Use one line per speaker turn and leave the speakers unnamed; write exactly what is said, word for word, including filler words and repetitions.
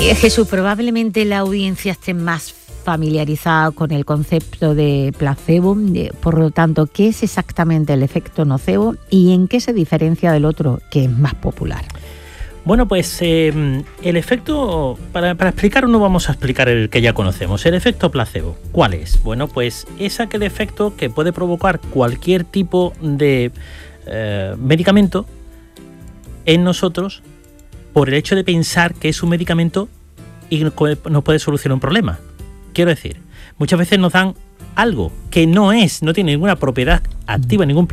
Eh, Jesús, probablemente la audiencia esté más familiarizada con el concepto de placebo. Por lo tanto, ¿qué es exactamente el efecto nocebo y en qué se diferencia del otro, que es más popular?
Bueno, pues eh, el efecto, para, para explicarlo no vamos a explicar el que ya conocemos, el efecto placebo. ¿Cuál es? Bueno, pues es aquel efecto que puede provocar cualquier tipo de eh, medicamento en nosotros por el hecho de pensar que es un medicamento y nos puede solucionar un problema. Quiero decir, muchas veces nos dan algo que no es, no tiene ninguna propiedad activa, ningún